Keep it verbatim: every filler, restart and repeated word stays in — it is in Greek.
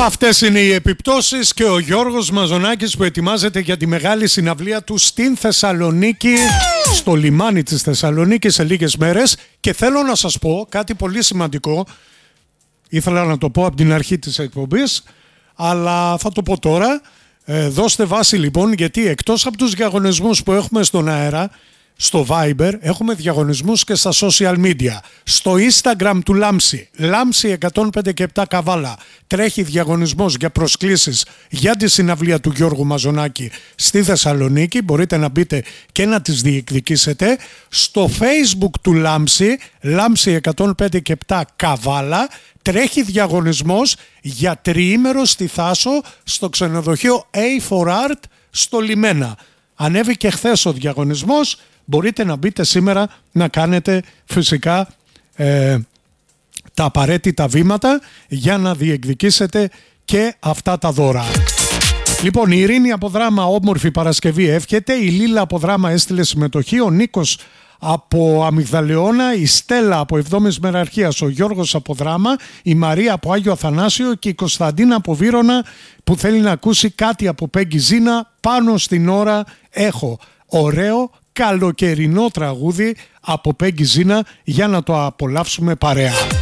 Αυτές είναι οι επιπτώσεις και ο Γιώργος Μαζονάκης που ετοιμάζεται για τη μεγάλη συναυλία του στην Θεσσαλονίκη, στο λιμάνι της Θεσσαλονίκης σε λίγες μέρες. Και θέλω να σας πω κάτι πολύ σημαντικό. Ήθελα να το πω από την αρχή της εκπομπής, αλλά θα το πω τώρα. Ε, δώστε βάση λοιπόν, γιατί εκτός από τους διαγωνισμούς που έχουμε στον αέρα, στο Viber, έχουμε διαγωνισμούς και στα social media. Στο Instagram του Λάμψη, Λάμψη εκατόν πέντε και επτά Καβάλα, τρέχει διαγωνισμός για προσκλήσεις για τη συναυλία του Γιώργου Μαζονάκη στη Θεσσαλονίκη. Μπορείτε να μπείτε και να τις διεκδικήσετε. Στο Facebook του Λάμψη, Λάμψη εκατόν πέντε και επτά Καβάλα, τρέχει διαγωνισμός για τριήμερο στη Θάσο, στο ξενοδοχείο έι φορ Art στο Λιμένα. Ανέβηκε χθες ο διαγωνισμός. Μπορείτε να μπείτε σήμερα να κάνετε φυσικά ε, τα απαραίτητα βήματα για να διεκδικήσετε και αυτά τα δώρα. Λοιπόν, η Ειρήνη από Δράμα, όμορφη Παρασκευή εύχεται. Η Λίλα από Δράμα έστειλε συμμετοχή. Ο Νίκος από Αμυγδαλαιώνα, η Στέλλα από Εβδόμης Μεραρχίας, ο Γιώργος από Δράμα, η Μαρία από Άγιο Αθανάσιο και η Κωνσταντίνα από Βύρωνα που θέλει να ακούσει κάτι από Πέγγι Ζήνα. Πάνω στην ώρα έχω ωραίο καλοκαιρινό τραγούδι από Πέγγι Ζήνα για να το απολαύσουμε παρέα.